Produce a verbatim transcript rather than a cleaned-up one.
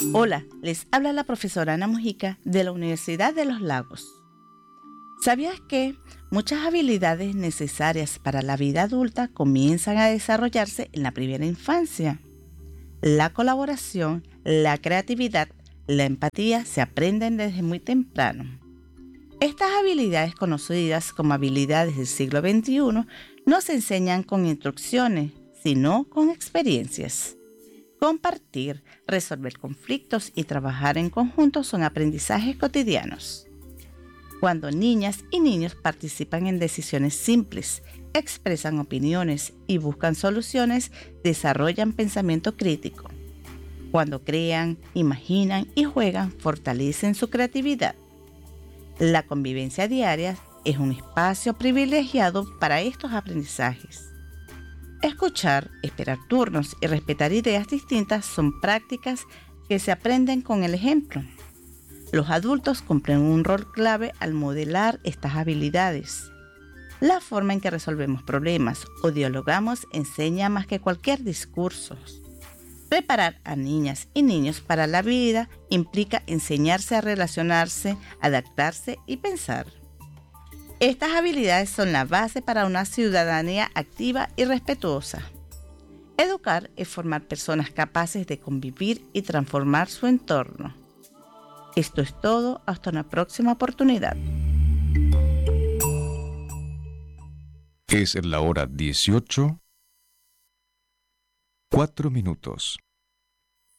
Hola, les habla la profesora Ana Mujica de la Universidad de los Lagos. ¿Sabías que muchas habilidades necesarias para la vida adulta comienzan a desarrollarse en la primera infancia? La colaboración, la creatividad, la empatía se aprenden desde muy temprano. Estas habilidades, conocidas como habilidades del siglo veintiuno, no se enseñan con instrucciones, sino con experiencias. Compartir, resolver conflictos y trabajar en conjunto son aprendizajes cotidianos. Cuando niñas y niños participan en decisiones simples, expresan opiniones y buscan soluciones, desarrollan pensamiento crítico. Cuando crean, imaginan y juegan, fortalecen su creatividad. La convivencia diaria es un espacio privilegiado para estos aprendizajes. Escuchar, esperar turnos y respetar ideas distintas son prácticas que se aprenden con el ejemplo. Los adultos cumplen un rol clave al modelar estas habilidades. La forma en que resolvemos problemas o dialogamos enseña más que cualquier discurso. Preparar a niñas y niños para la vida implica enseñarse a relacionarse, adaptarse y pensar. Estas habilidades son la base para una ciudadanía activa y respetuosa. Educar es formar personas capaces de convivir y transformar su entorno. Esto es todo, hasta una próxima oportunidad. Es la hora dieciocho, cuatro minutos.